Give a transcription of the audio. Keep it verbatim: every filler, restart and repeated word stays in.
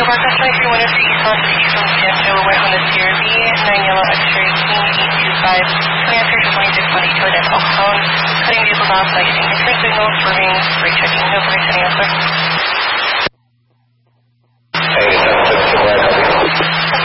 Marcus twenty-three one oh three East Los Eastern Sancho, White Honda C R V, nine Yellow X-ray, King eight two five, twenty after twenty-six twenty code at Elkhorn, cutting vehicle off, lighting, different signals, swerving, brake checking, no brake setting elsewhere.